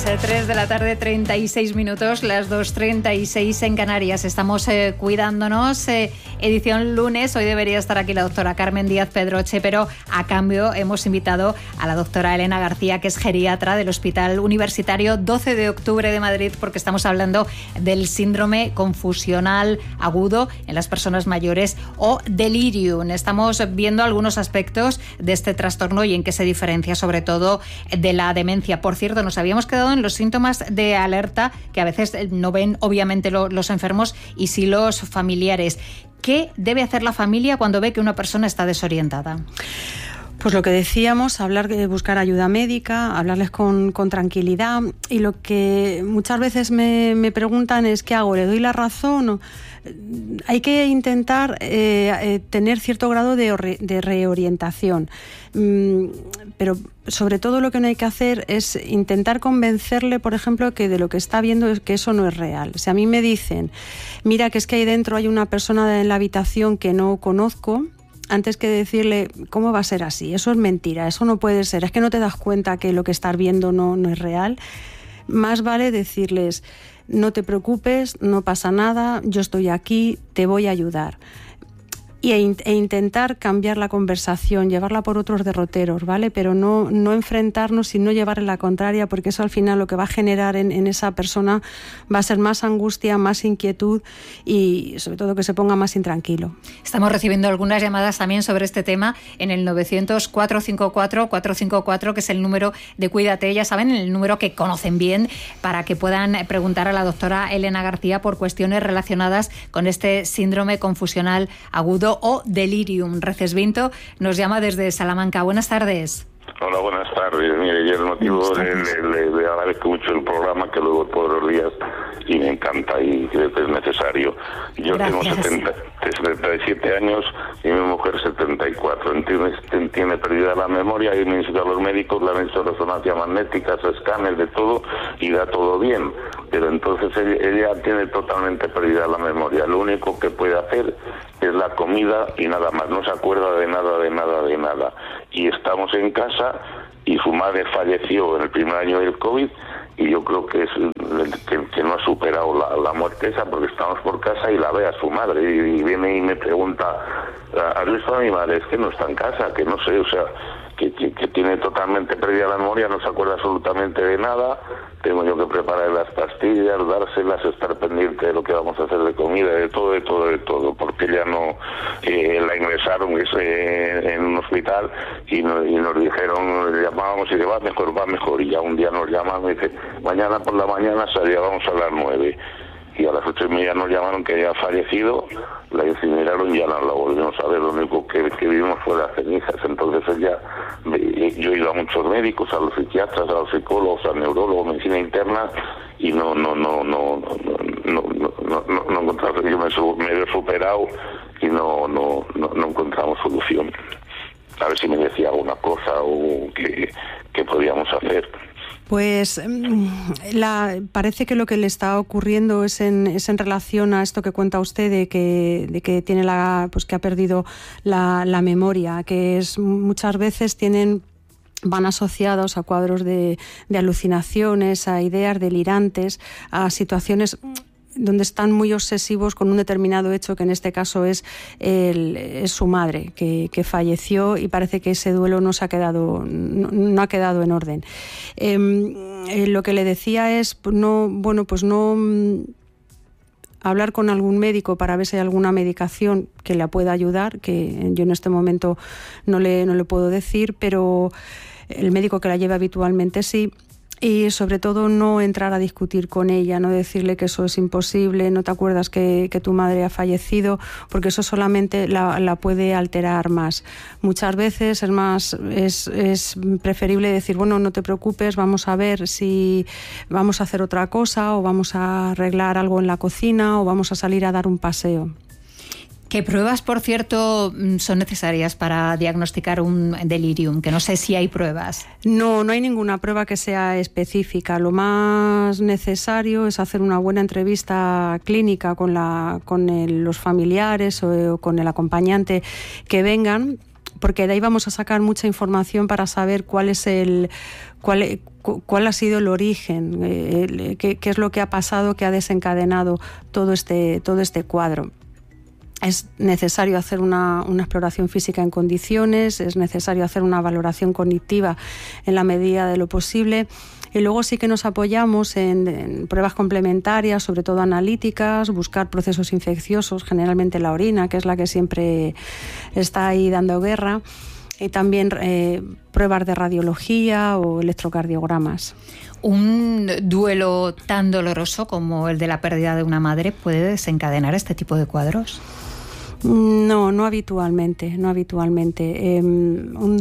3 de la tarde, 36 minutos, las 2:36 en Canarias. Estamos cuidándonos. Edición lunes. Hoy debería estar aquí la doctora Carmen Díaz Pedroche, pero a cambio hemos invitado a la doctora Elena García, que es geriatra del Hospital Universitario 12 de Octubre de Madrid, porque estamos hablando del síndrome confusional agudo en las personas mayores o delirium. Estamos viendo algunos aspectos de este trastorno y en qué se diferencia, sobre todo, de la demencia. Por cierto, nos habíamos quedado en los síntomas de alerta que a veces no ven obviamente los enfermos y sí los familiares. ¿Qué debe hacer la familia cuando ve que una persona está desorientada? Pues lo que decíamos, buscar ayuda médica, hablarles con tranquilidad, y lo que muchas veces me preguntan es ¿qué hago? ¿Le doy la razón? Hay que intentar tener cierto grado de reorientación, pero sobre todo lo que no hay que hacer es intentar convencerle, por ejemplo, que de lo que está viendo es que eso no es real. Si a mí me dicen, mira, que es que ahí dentro hay una persona en la habitación que no conozco, antes que decirle, ¿cómo va a ser así? Eso es mentira, eso no puede ser, es que no te das cuenta que lo que estás viendo no es real. Más vale decirles, no te preocupes, no pasa nada, yo estoy aquí, te voy a ayudar. E intentar cambiar la conversación, llevarla por otros derroteros, ¿vale? Pero no enfrentarnos y no llevarle la contraria, porque eso al final lo que va a generar en esa persona va a ser más angustia, más inquietud y sobre todo que se ponga más intranquilo. Estamos recibiendo algunas llamadas también sobre este tema en el 900-454-454, que es el número de Cuídate, ya saben, el número que conocen bien, para que puedan preguntar a la doctora Elena García por cuestiones relacionadas con este síndrome confusional agudo o delirium. Recesvinto nos llama desde Salamanca. Buenas tardes. Hola, buenas tardes. Mire, yo el motivo le agradezco mucho el programa, que lo veo todos los días y me encanta y creo que es necesario. Yo Gracias. Tengo 77 años y mi mujer 74. Tiene perdida la memoria y me han ido a los médicos, le han hecho resonancia magnética, escáner, de todo y da todo bien. Pero entonces ella tiene totalmente perdida la memoria. Lo único que puede hacer es la comida y nada más. No se acuerda de nada. Y estamos en casa y su madre falleció en el primer año del COVID y yo creo que es que no ha superado la muerte esa, porque estamos por casa y la ve a su madre y viene y me pregunta, ¿has visto a mi madre? Es que no está en casa, que no sé, o sea, que tiene totalmente perdida la memoria, no se acuerda absolutamente de nada. Tengo yo que preparar las pastillas, dárselas, estar pendiente de lo que vamos a hacer de comida, de todo, porque ya no la ingresaron en un hospital y nos dijeron, llamábamos y dice, va mejor, y ya un día nos llaman y dice, mañana por la mañana vamos a las 9. Y a las 8:30 nos llamaron que había fallecido, la incineraron y ya no la volvimos a ver. Lo único que vimos fue las cenizas. Entonces yo he ido a muchos médicos, a los psiquiatras, a los psicólogos, al neurólogo, medicina interna, y no encontramos. Yo me he superado y no encontramos solución. A ver si me decía alguna cosa o qué podíamos hacer. Pues parece que lo que le está ocurriendo es en relación a esto que cuenta usted de que tiene que ha perdido la memoria, que es muchas veces van asociados a cuadros de alucinaciones, a ideas delirantes, a situaciones donde están muy obsesivos con un determinado hecho, que en este caso es su madre, que falleció, y parece que ese duelo no ha quedado en orden. Lo que le decía es hablar con algún médico para ver si hay alguna medicación que le pueda ayudar, que yo en este momento no le puedo decir, pero el médico que la lleva habitualmente sí. Y sobre todo no entrar a discutir con ella, no decirle que eso es imposible, no te acuerdas que tu madre ha fallecido, porque eso solamente la puede alterar más. Muchas veces es preferible decir, bueno, no te preocupes, vamos a ver si vamos a hacer otra cosa, o vamos a arreglar algo en la cocina, o vamos a salir a dar un paseo. ¿Qué pruebas, por cierto, son necesarias para diagnosticar un delirium? Que no sé si hay pruebas. No hay ninguna prueba que sea específica. Lo más necesario es hacer una buena entrevista clínica con los familiares o con el acompañante que vengan, porque de ahí vamos a sacar mucha información para saber cuál es cuál ha sido el origen, qué es lo que ha pasado, que ha desencadenado todo este cuadro. Es necesario hacer una exploración física en condiciones, es necesario hacer una valoración cognitiva en la medida de lo posible. Y luego sí que nos apoyamos en pruebas complementarias, sobre todo analíticas, buscar procesos infecciosos, generalmente la orina, que es la que siempre está ahí dando guerra, y también pruebas de radiología o electrocardiogramas. ¿Un duelo tan doloroso como el de la pérdida de una madre puede desencadenar este tipo de cuadros? No habitualmente. Un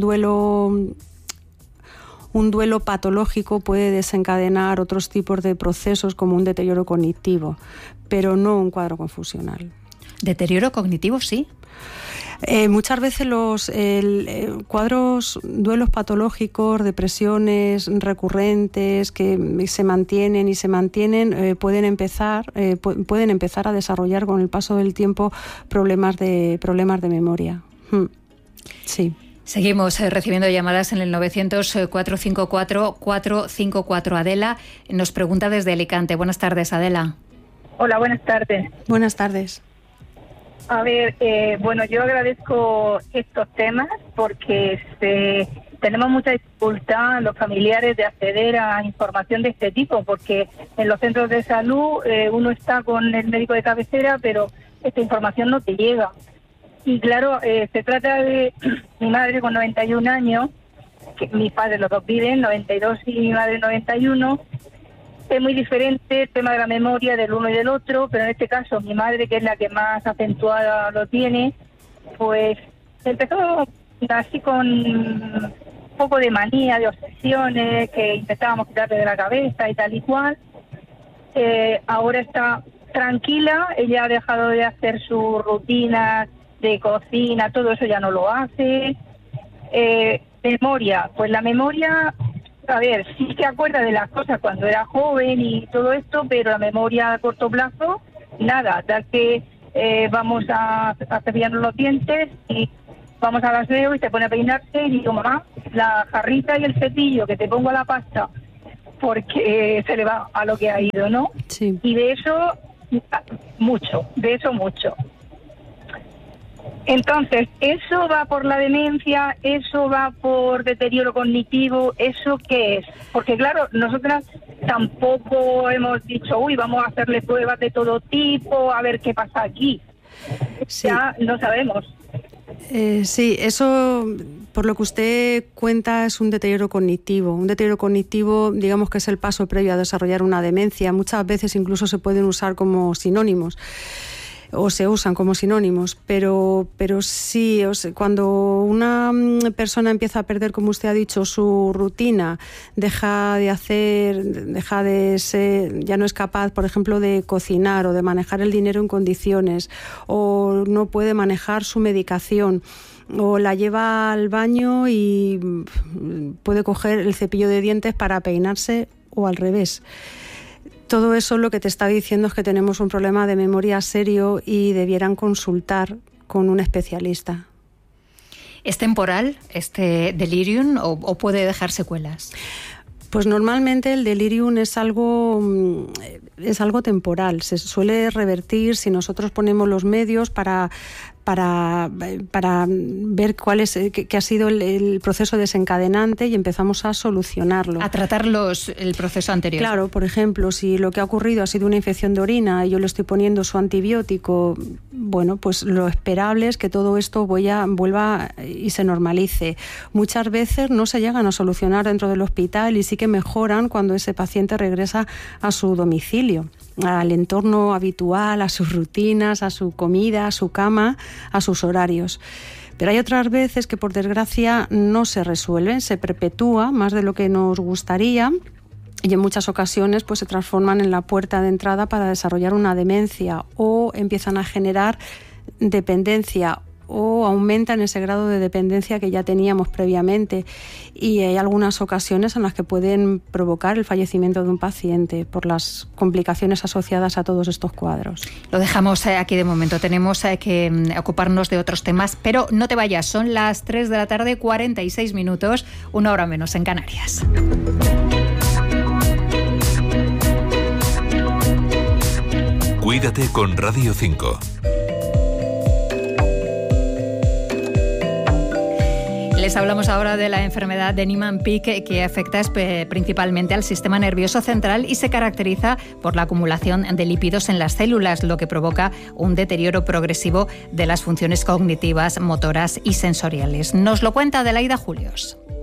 duelo patológico puede desencadenar otros tipos de procesos como un deterioro cognitivo, pero no un cuadro confusional. ¿Deterioro cognitivo sí? Muchas veces los duelos patológicos, depresiones recurrentes que se mantienen pueden empezar a desarrollar con el paso del tiempo problemas de memoria. Sí. Seguimos recibiendo llamadas en el 900-454-454. Adela nos pregunta desde Alicante. Buenas tardes, Adela. Hola, buenas tardes. Buenas tardes. A ver, bueno, yo agradezco estos temas porque tenemos mucha dificultad los familiares de acceder a información de este tipo, porque en los centros de salud uno está con el médico de cabecera, pero esta información no te llega. Y claro, se trata de mi madre con 91 años, que mis padres los dos viven, 92 y mi madre 91. Es muy diferente el tema de la memoria del uno y del otro, pero en este caso mi madre, que es la que más acentuada lo tiene, pues empezó así con un poco de manía, de obsesiones, que intentábamos quitarle de la cabeza y tal y cual. Ahora está tranquila, ella ha dejado de hacer sus rutinas de cocina, todo eso ya no lo hace. Memoria, pues la memoria... A ver, sí se acuerda de las cosas cuando era joven y todo esto, pero la memoria a corto plazo, nada. Tal que vamos a cepillarnos los dientes y vamos al aseo y se pone a peinarse y digo, mamá, la jarrita y el cepillo que te pongo a la pasta, porque se le va a lo que ha ido, ¿no? Sí. Y de eso mucho. Entonces, ¿eso va por la demencia? ¿Eso va por deterioro cognitivo? ¿Eso qué es? Porque claro, nosotras tampoco hemos dicho, vamos a hacerle pruebas de todo tipo, a ver qué pasa aquí. Sí. Ya no sabemos. Sí, eso, por lo que usted cuenta, es un deterioro cognitivo. Un deterioro cognitivo, digamos que es el paso previo a desarrollar una demencia. Muchas veces incluso se pueden usar como sinónimos. O se usan como sinónimos, pero sí, cuando una persona empieza a perder, como usted ha dicho, su rutina, deja de ser, ya no es capaz, por ejemplo, de cocinar o de manejar el dinero en condiciones, o no puede manejar su medicación, o la lleva al baño y puede coger el cepillo de dientes para peinarse o al revés. Todo eso lo que te está diciendo es que tenemos un problema de memoria serio y debieran consultar con un especialista. ¿Es temporal este delirium o puede dejar secuelas? Pues normalmente el delirium es algo temporal. Se suele revertir si nosotros ponemos los medios para ver cuál es qué ha sido el proceso desencadenante y empezamos a solucionarlo. A tratar el proceso anterior. Claro, por ejemplo, si lo que ha ocurrido ha sido una infección de orina y yo le estoy poniendo su antibiótico, bueno, pues lo esperable es que todo esto vuelva y se normalice. Muchas veces no se llegan a solucionar dentro del hospital y sí que mejoran cuando ese paciente regresa a su domicilio, al entorno habitual, a sus rutinas, a su comida, a su cama, a sus horarios. Pero hay otras veces que, por desgracia, no se resuelven, se perpetúa más de lo que nos gustaría y en muchas ocasiones pues se transforman en la puerta de entrada para desarrollar una demencia o empiezan a generar dependencia o aumentan ese grado de dependencia que ya teníamos previamente, y hay algunas ocasiones en las que pueden provocar el fallecimiento de un paciente por las complicaciones asociadas a todos estos cuadros. Lo dejamos aquí de momento, tenemos que ocuparnos de otros temas, pero no te vayas, son las 3 de la tarde, 46 minutos, 1 hora menos en Canarias. Cuídate con Radio 5. Les hablamos ahora de la enfermedad de Niemann-Pick, que afecta principalmente al sistema nervioso central y se caracteriza por la acumulación de lípidos en las células, lo que provoca un deterioro progresivo de las funciones cognitivas, motoras y sensoriales. Nos lo cuenta Adelaida Julios.